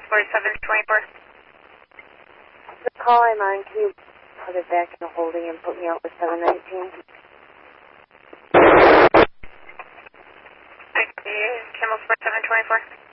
4724. The call I'm on, can you put it back in the holding and put me out with 719? Camel 4724.